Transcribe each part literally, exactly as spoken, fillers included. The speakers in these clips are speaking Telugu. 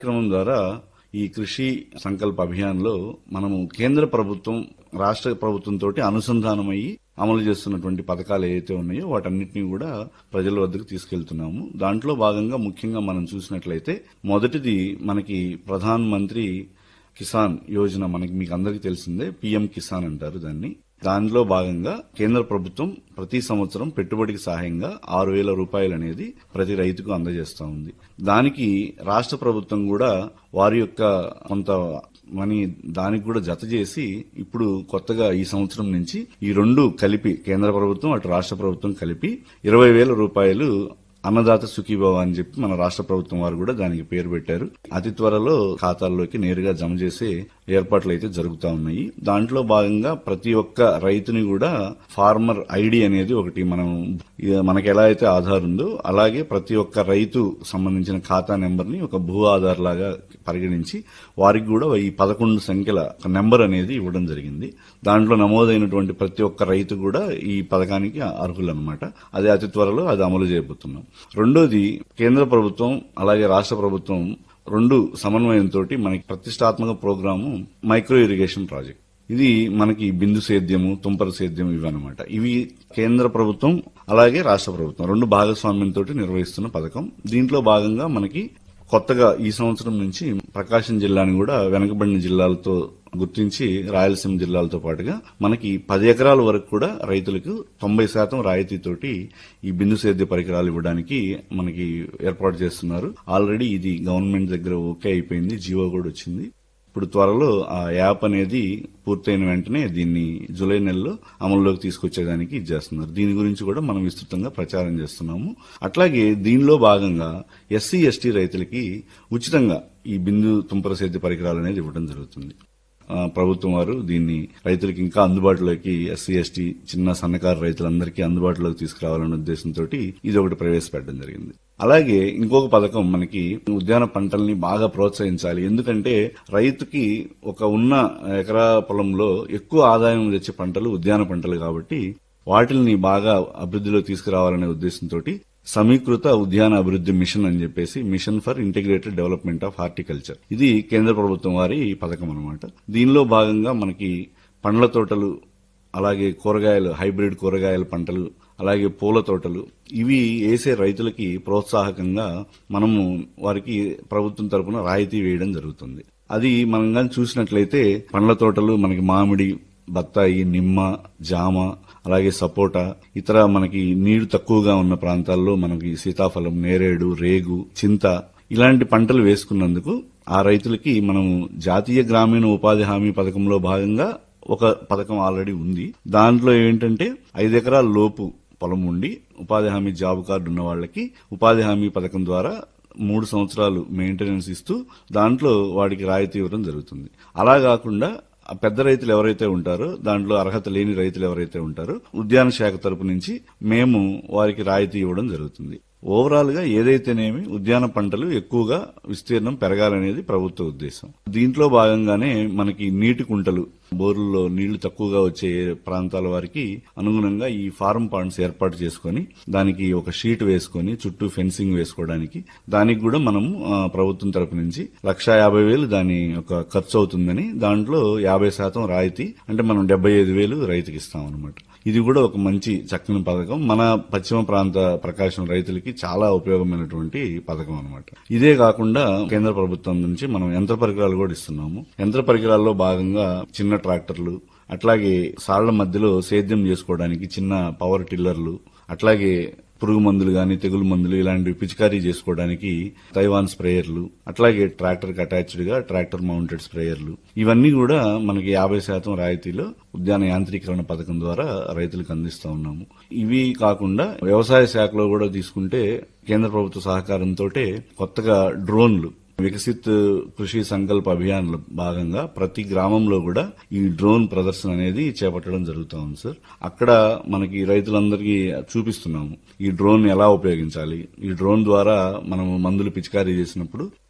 కార్యక్రమం ద్వారా ఈ కృషి సంకల్ప అభియాన్ లో మనము కేంద్ర ప్రభుత్వం రాష్ట్ర ప్రభుత్వంతో అనుసంధానమయ్యి అమలు చేస్తున్నటువంటి పథకాలు ఏవైతే ఉన్నాయో వాటన్నిటినీ కూడా ప్రజల వద్దకు తీసుకెళ్తున్నాము. దాంట్లో భాగంగా ముఖ్యంగా మనం చూసినట్లయితే మొదటిది మనకి ప్రధాన్ మంత్రి కిసాన్ యోజన, మనకి మీకు అందరికీ తెలిసిందే, పీఎం కిసాన్ అంటారు దాన్ని. దానిలో భాగంగా కేంద్ర ప్రభుత్వం ప్రతి సంవత్సరం పెట్టుబడికి సహాయంగా ఆరు వేల రూపాయలు అనేది ప్రతి రైతుకు అందజేస్తా ఉంది. దానికి రాష్ట్ర ప్రభుత్వం కూడా వారి యొక్క కొంత మనీ దానికి కూడా జత చేసి ఇప్పుడు కొత్తగా ఈ సంవత్సరం నుంచి ఈ రెండు కలిపి కేంద్ర ప్రభుత్వం అటు రాష్ట్ర ప్రభుత్వం కలిపి ఇరవై వేల రూపాయలు అన్నదాత సుఖీభవ అని చెప్పి మన రాష్ట్ర ప్రభుత్వం వారు కూడా దానికి పేరు పెట్టారు. అతి త్వరలో ఖాతాల్లోకి నేరుగా జమ చేసే ఏర్పాట్లు అయితే జరుగుతా ఉన్నాయి. దాంట్లో భాగంగా ప్రతి ఒక్క రైతుని కూడా ఫార్మర్ ఐడి అనేది ఒకటి మనం మనకి ఎలా అయితే ఆధార్ ఉందో అలాగే ప్రతి ఒక్క రైతు సంబంధించిన ఖాతా నెంబర్ ని ఒక భూ ఆధార్ లాగా పరిగణించి వారికి కూడా ఈ పదకొండు సంఖ్యల నెంబర్ అనేది ఇవ్వడం జరిగింది. దాంట్లో నమోదైనటువంటి ప్రతి ఒక్క రైతు కూడా ఈ పథకానికి అర్హులన్నమాట. అది అతి త్వరలో అది అమలు చేయబోతున్నాం. రెండోది కేంద్ర ప్రభుత్వం అలాగే రాష్ట్ర ప్రభుత్వం రెండు సమన్వయంతో మనకి ప్రతిష్టాత్మక ప్రోగ్రాము మైక్రో ఇరిగేషన్ ప్రాజెక్ట్. ఇది మనకి బిందు సేద్యము, తుంపర సేద్యం ఇవన్నమాట. ఇవి కేంద్ర ప్రభుత్వం అలాగే రాష్ట్ర ప్రభుత్వం రెండు భాగస్వామ్యంతో నిర్వహిస్తున్న పథకం. దీంట్లో భాగంగా మనకి కొత్తగా ఈ సంవత్సరం నుంచి ప్రకాశం జిల్లాని కూడా వెనుకబడిన జిల్లాలతో గుర్తించి రాయలసీమ జిల్లాలతో పాటుగా మనకి పది ఎకరాల వరకు కూడా రైతులకు తొంభై శాతం రాయితీతోటి ఈ బిందు సేద్య పరికరాలు ఇవ్వడానికి మనకి ఏర్పాటు చేస్తున్నారు. ఆల్రెడీ ఇది గవర్నమెంట్ దగ్గర ఓకే అయిపోయింది, జీవో కూడా వచ్చింది. ఇప్పుడు త్వరలో ఆ యాప్ అనేది పూర్తయిన వెంటనే దీన్ని జూలై నెలలో అమల్లోకి తీసుకొచ్చేదానికి ఇచ్చేస్తున్నారు. దీని గురించి కూడా మనం విస్తృతంగా ప్రచారం చేస్తున్నాము. అట్లాగే దీనిలో భాగంగా ఎస్సీ ఎస్టీ రైతులకి ఉచితంగా ఈ బిందు తుంపర సేద్య పరికరాలు అనేది ఇవ్వడం జరుగుతుంది. ప్రభుత్వం వారు దీన్ని రైతులకు ఇంకా అందుబాటులోకి ఎస్సీ ఎస్టీ చిన్న సన్నకారు రైతులందరికీ అందుబాటులోకి తీసుకురావాలనే ఉద్దేశంతో ఇది ఒకటి ప్రవేశపెట్టడం జరిగింది. అలాగే ఇంకొక పథకం మనకి ఉద్యాన పంటల్ని బాగా ప్రోత్సహించాలి. ఎందుకంటే రైతుకి ఒక ఉన్న ఎకరా పొలంలో ఎక్కువ ఆదాయం తెచ్చే పంటలు ఉద్యాన పంటలు కాబట్టి వాటిని బాగా అభివృద్ధిలో తీసుకురావాలనే ఉద్దేశంతో సమీకృత ఉద్యాన అభివృద్ధి మిషన్ అని చెప్పేసి mission for integrated development of horticulture, ఇది కేంద్ర ప్రభుత్వం వారి పథకం అన్నమాట. దీనిలో భాగంగా మనకి పండ్ల తోటలు అలాగే కూరగాయలు, హైబ్రిడ్ కూరగాయల పంటలు అలాగే పూల తోటలు ఇవి వేసే రైతులకి ప్రోత్సాహకంగా మనము వారికి ప్రభుత్వం తరపున రాయితీ వేయడం జరుగుతుంది. అది మనం కానీ చూసినట్లయితే పండ్ల తోటలు మనకి మామిడి, బత్తాయి, నిమ్మ, జామ అలాగే సపోటా, ఇతర మనకి నీరు తక్కువగా ఉన్న ప్రాంతాల్లో మనకి సీతాఫలం, నేరేడు, రేగు, చింత ఇలాంటి పంటలు వేసుకున్నందుకు ఆ రైతులకి మనము జాతీయ గ్రామీణ ఉపాధి హామీ పథకంలో భాగంగా ఒక పథకం ఆల్రెడీ ఉంది. దాంట్లో ఏంటంటే ఐదు ఎకరాల లోపు పొలం ఉండి ఉపాధి హామీ జాబ్ కార్డు ఉన్న వాళ్ళకి ఉపాధి హామీ పథకం ద్వారా మూడు సంవత్సరాలు మెయింటెనెన్స్ ఇస్తూ దాంట్లో వాడికి రాయితీ ఇవ్వడం జరుగుతుంది. అలా కాకుండా పెద్ద రైతులు ఎవరైతే ఉంటారో, దాంట్లో అర్హత లేని రైతులు ఎవరైతే ఉంటారో ఉద్యాన శాఖ తరపు నుంచి మేము వారికి రాయితీ ఇవ్వడం జరుగుతుంది. ఓవరాల్ గా ఏదైతేనేమి ఉద్యాన పంటలు ఎక్కువగా విస్తీర్ణం పెరగాలనేది ప్రభుత్వ ఉద్దేశం. దీంట్లో భాగంగానే మనకి నీటి కుంటలు, బోర్లలో నీళ్లు తక్కువగా వచ్చే ప్రాంతాల వారికి అనుగుణంగా ఈ ఫార్మ్ పాండ్స్ ఏర్పాటు చేసుకుని దానికి ఒక షీట్ వేసుకుని చుట్టూ ఫెన్సింగ్ వేసుకోవడానికి దానికి కూడా మనం ప్రభుత్వం తరపు నుంచి లక్షా యాభై వేలు దాని ఒక ఖర్చు అవుతుందని దాంట్లో యాభై శాతం రాయితీ అంటే మనం డెబ్బై ఐదు వేలు రైతుకి ఇస్తాం అనమాట. ఇది కూడా ఒక మంచి చక్కని పథకం. మన పశ్చిమ ప్రాంత ప్రకాశం రైతులకి చాలా ఉపయోగమైనటువంటి పథకం అనమాట. ఇదే కాకుండా కేంద్ర ప్రభుత్వం నుంచి మనం యంత్ర పరికరాలు కూడా ఇస్తున్నాము. యంత్ర పరికరాల్లో భాగంగా చిన్న ట్రాక్టర్లు, అట్లాగే సాళ్ల మధ్యలో సేద్యం చేసుకోవడానికి చిన్న పవర్ టిల్లర్లు, అట్లాగే పురుగు మందులు గాని తెగులు మందులు ఇలాంటివి పిచికారీ చేసుకోవడానికి తైవాన్ స్ప్రేయర్లు, అట్లాగే ట్రాక్టర్ కి అటాచ్డ్ గా ట్రాక్టర్ మౌంటెడ్ స్ప్రేయర్లు ఇవన్నీ కూడా మనకి యాభై శాతం రాయితీలో ఉద్యాన యాంత్రీకరణ పథకం ద్వారా రైతులకు అందిస్తా ఉన్నాము. ఇవి కాకుండా వ్యవసాయ శాఖలో కూడా తీసుకుంటే కేంద్ర ప్రభుత్వ సహకారంతో కొత్తగా డ్రోన్లు వికసిత్ కృషి సంకల్ప అభియాన్ లో భాగంగా ప్రతి గ్రామంలో కూడా ఈ డ్రోన్ ప్రదర్శన అనేది చేపట్టడం జరుగుతా ఉంది సార్. అక్కడ మనకి రైతులందరికీ చూపిస్తున్నాము ఈ డ్రోన్ ఎలా ఉపయోగించాలి, ఈ డ్రోన్ ద్వారా మనం మందులు పిచికారీ చేసినప్పుడు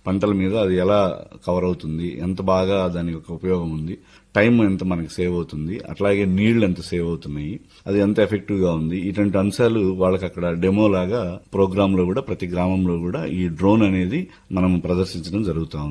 పంటల మీద అది ఎలా కవర్ అవుతుంది, ఎంత బాగా దాని యొక్క ఉపయోగం ఉంది, టైం ఎంత మనకి సేవ్ అవుతుంది, అట్లాగే నీళ్లు ఎంత సేవ్ అవుతున్నాయి, అది ఎంత ఎఫెక్టివ్ గా ఉంది, ఇటువంటి అంశాలు వాళ్ళకి అక్కడ డెమో లాగా ప్రోగ్రామ్ లో కూడా ప్రతి గ్రామంలో కూడా ఈ డ్రోన్ అనేది మనం ప్రదర్శించడం జరుగుతా ఉంది.